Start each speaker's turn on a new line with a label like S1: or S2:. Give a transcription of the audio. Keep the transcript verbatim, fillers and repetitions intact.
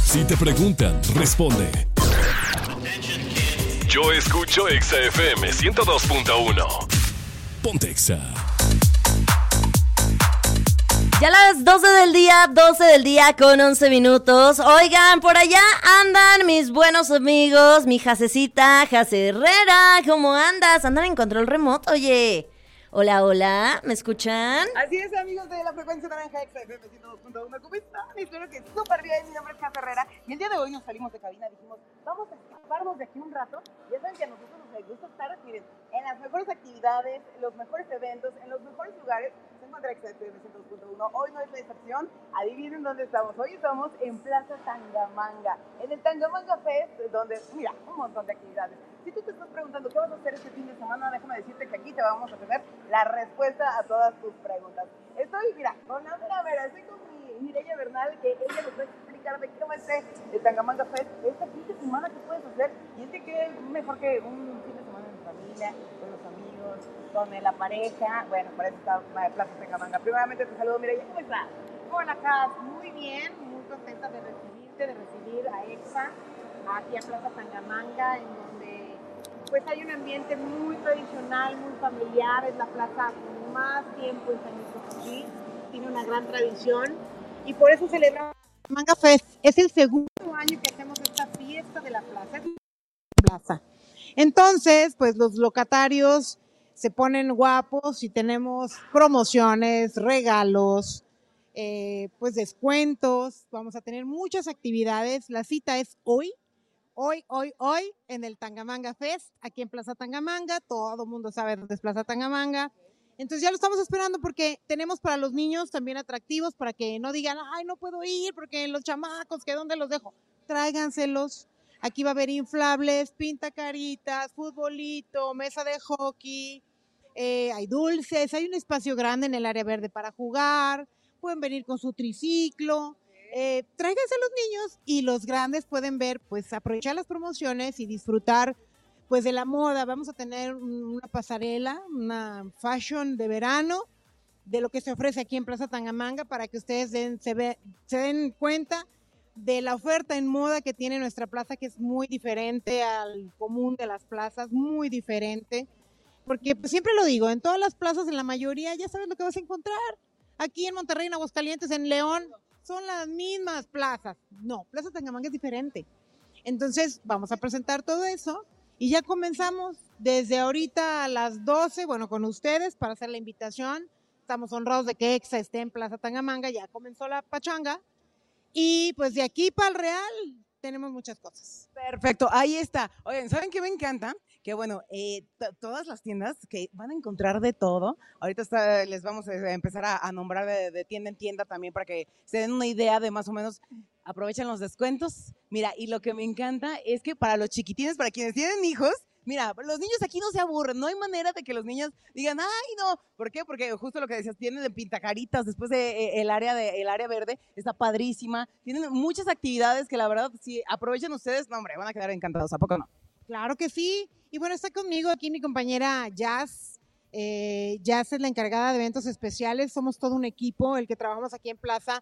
S1: Si te preguntan, responde. Yo escucho Exa F M ciento dos punto uno. Ponte Exa.
S2: Ya las doce del día, doce del día con once minutos. Oigan, por allá andan mis buenos amigos, mi Jacecita, Jase Herrera. ¿Cómo andas? Andan en control remoto, oye. Hola, hola, ¿me escuchan?
S3: Así es, amigos de la frecuencia naranja Exa F M ciento dos punto uno. ¿Cómo están? Espero que súper bien. Mi nombre es Jase Herrera y el día de hoy nos salimos de cabina. Dijimos, vamos a escaparnos de aquí un rato. Ya saben que a nosotros nos gusta estar, miren, en las mejores actividades, en los mejores eventos, en los mejores lugares. Se encuentra Exa F M ciento dos punto uno. Hoy no es la excepción. Adivinen dónde estamos. Hoy estamos en Plaza Tangamanga, en el Tangamanga Fest, donde, mira, un montón de actividades. Si tú te estás preguntando qué vas a hacer este fin de semana, déjame decirte que aquí te vamos a tener la respuesta a todas tus preguntas. Estoy, mira, con la mera mera, estoy con mi Mireya Bernal, que ella nos va a explicar de qué va a ser el Tangamanga Fest este fin de semana que puedes hacer. Y es que qué mejor que un fin de semana en familia, con los amigos, con la pareja. Bueno, para eso está Plaza Tangamanga. Primeramente te saludo, Mireya, ¿cómo estás?
S4: Hola, Cas, muy bien, muy contenta de recibirte, de recibir a Exa aquí a Plaza Tangamanga, en donde pues hay un ambiente muy tradicional, muy familiar. Es la plaza con más tiempo en San Luis Potosí, tiene una gran tradición y por eso celebramos Manga Fest. Es el segundo año que hacemos esta fiesta de la plaza. Es una plaza. Entonces, pues los locatarios se ponen guapos y tenemos promociones, regalos, eh, pues descuentos. Vamos a tener muchas actividades. La cita es hoy. Hoy, hoy, hoy, en el Tangamanga Fest, aquí en Plaza Tangamanga. Todo el mundo sabe dónde es Plaza Tangamanga. Entonces ya lo estamos esperando porque tenemos para los niños también atractivos para que no digan, ay, no puedo ir porque los chamacos, ¿que dónde los dejo? Tráiganselos. Aquí va a haber inflables, pintacaritas, futbolito, mesa de hockey, eh, hay dulces, hay un espacio grande en el área verde para jugar, pueden venir con su triciclo. Eh, tráiganse a los niños y los grandes pueden ver, pues aprovechar las promociones y disfrutar pues de la moda. Vamos a tener una pasarela, una fashion de verano, de lo que se ofrece aquí en Plaza Tangamanga para que ustedes den, se, ve, se den cuenta de la oferta en moda que tiene nuestra plaza, que es muy diferente al común de las plazas, muy diferente, porque pues, siempre lo digo, en todas las plazas, en la mayoría, ya sabes lo que vas a encontrar. Aquí en Monterrey, en Aguascalientes, en León, son las mismas plazas. No, Plaza Tangamanga es diferente. Entonces, vamos a presentar todo eso y ya comenzamos desde ahorita a las doce, bueno, con ustedes para hacer la invitación. Estamos honrados de que Exa esté en Plaza Tangamanga, ya comenzó la pachanga y pues de aquí para el Real tenemos muchas cosas.
S3: Perfecto, ahí está. Oigan, ¿saben qué me encanta? Que bueno, eh, t- todas las tiendas que van a encontrar de todo. Ahorita está, les vamos a empezar a, a nombrar de, de tienda en tienda también para que se den una idea de más o menos, aprovechen los descuentos. Mira, y lo que me encanta es que para los chiquitines, para quienes tienen hijos, mira, los niños aquí no se aburren, no hay manera de que los niños digan, ay, no, ¿por qué? Porque justo lo que decías, tienen de pintacaritas, después de, eh, el, área de, el área verde está padrísima, tienen muchas actividades que la verdad, si aprovechen ustedes, no, hombre, van a quedar encantados, ¿a poco no?
S4: Claro que sí. Y bueno, está conmigo aquí mi compañera Jazz. Eh, Jazz es la encargada de eventos especiales. Somos todo un equipo, el que trabajamos aquí en Plaza,